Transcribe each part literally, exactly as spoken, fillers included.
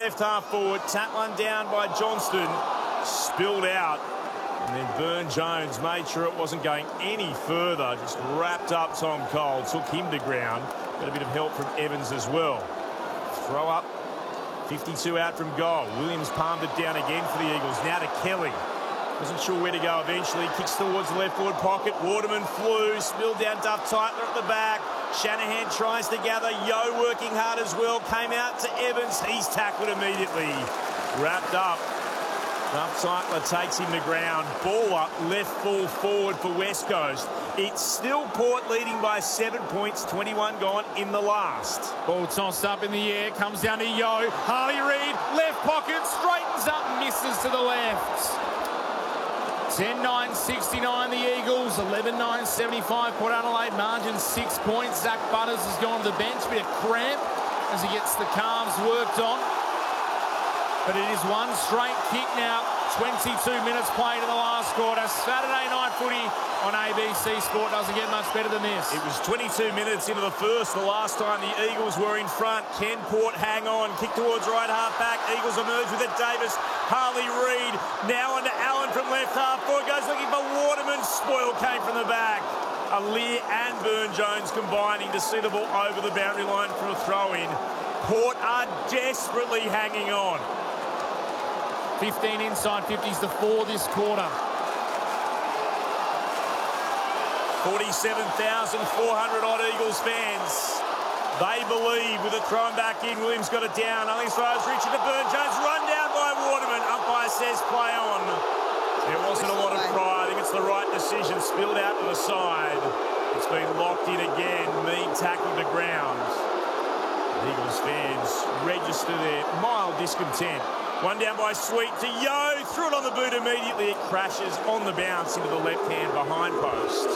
left half forward. Tap one down by Johnston. Spilled out. And then Byrne-Jones made sure it wasn't going any further. Just wrapped up Tom Cole. Took him to ground. Got a bit of help from Evans as well. Throw up. fifty-two out from goal. Williams palmed it down again for the Eagles. Now to Kelly. Wasn't sure where to go eventually. Kicks towards the left forward pocket. Waterman flew. Spilled down Duff Tytler at the back. Shanahan tries to gather. Yo working hard as well. Came out to Evans. He's tackled immediately. Wrapped up. Duff Tytler takes him to ground. Ball up. Left full forward for West Coast. It's still Port leading by seven points. twenty-one gone in the last. Ball tossed up in the air. Comes down to Yo. Harley Reid. Left pocket. Straightens up. Misses to the left. ten nine sixty-nine the Eagles, eleven nine seventy-five Port Adelaide, margin six points. Zach Butters has gone to the bench, bit of cramp as he gets the calves worked on. But it is one straight kick now, twenty-two minutes played in the last quarter. Saturday night footy on A B C Sport doesn't get much better than this. It was twenty-two minutes into the first, the last time the Eagles were in front. Can Port hang on? Kick towards right half back. Eagles emerge with it. Davis, Harley Reid, now on to Allen from left half forward. Goes looking for Waterman. Spoil came from the back. Aliir and Byrne-Jones combining to see the ball over the boundary line for a throw-in. Port are desperately hanging on. fifteen inside, fifties to four this quarter. forty-seven thousand four hundred odd Eagles fans. They believe with it thrown back in. Williams got it down. Only throws Richard to Byrne-Jones. Run down by Waterman. Umpire says play on. There wasn't a lot of cry. I think it's the right decision. Spilled out to the side. It's been locked in again. Mead tackled to ground. Eagles fans register their mild discontent. One down by Sweet to Yo. Threw it on the boot immediately. It crashes on the bounce into the left hand behind post.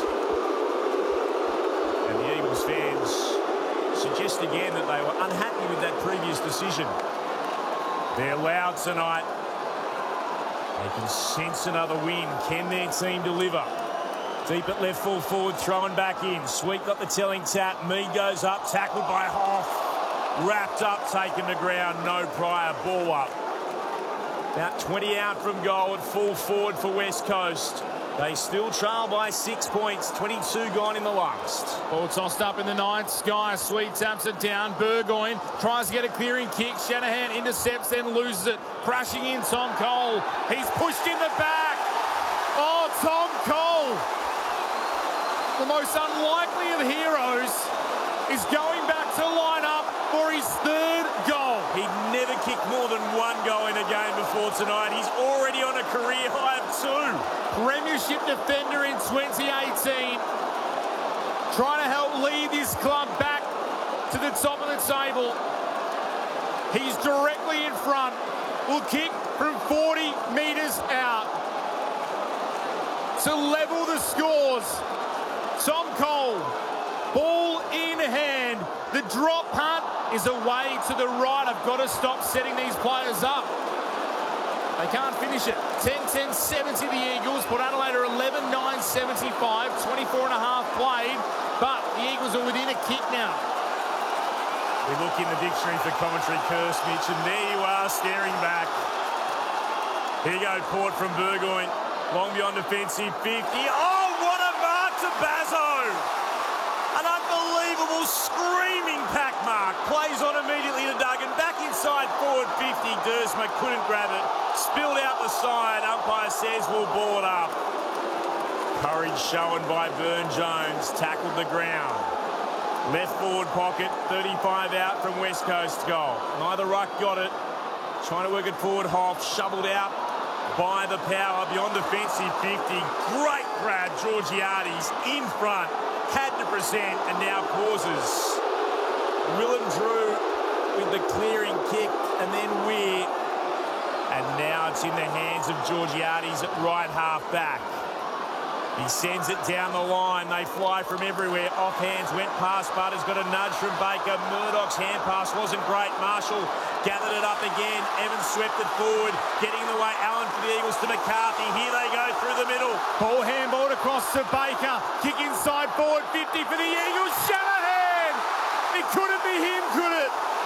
And the Eagles fans suggest again that they were unhappy with that previous decision. They're loud tonight. They can sense another win. Can their team deliver? Deep at left full forward, throwing back in. Sweet got the telling tap. Mead goes up, tackled by Hoff. Wrapped up, taken to ground. No prior, ball up. About twenty out from goal at full forward for West Coast. They still trail by six points. twenty-two gone in the last. Ball tossed up in the ninth. Sky Sweet taps it down. Burgoyne tries to get a clearing kick. Shanahan intercepts, then loses it. Crashing in Tom Cole. He's pushed in the back. Oh, Tom Cole. The most unlikely of heroes is going back to line up for his third goal. He'd never kicked more than one goal in a game before tonight. He's already on a career high of two. Premiership defender in twenty eighteen. Trying to help lead this club back to the top of the table. He's directly in front. Will kick from forty metres out to level the scores. Tom Cole, ball in hand. The drop punt is away to the right. I've got to stop setting these players up. They can't finish it. ten ten seventy the Eagles. Port Adelaide are eleven nine seventy-five. twenty-four and a half played. But the Eagles are within a kick now. We look in the dictionary for commentary, Curse Mitch, and there you are staring back. Here you go, Port from Burgoyne. Long beyond defensive, fifty. Oh, what a mark to Bazzo! An unbelievable screaming pack mark. Plays on immediately to Duggan. Back inside forward fifty. Dersma couldn't grab it. Spilled out the side. Umpire says we'll ball it up. Courage shown by Byrne-Jones. Tackled the ground. Left forward pocket. thirty-five out from West Coast goal. Neither ruck got it. Trying to work it forward. Hoff shoveled out by the power beyond defensive fifty. Great grab. Georgiades in front. Had to present and now pauses. Willem Drew with the clearing kick and then Weir. And now it's in the hands of Georgiades at right half back. He sends it down the line. They fly from everywhere. Off hands, went past Butters, got a nudge from Baker. Murdoch's hand pass wasn't great. Marshall gathered it up again. Evans swept it forward, getting in the way. Allen for the Eagles to McCarthy. Here they go through the middle. Ball handballed across to Baker. Kick inside forward, fifty for the Eagles. Shanahan! It couldn't be him, could it?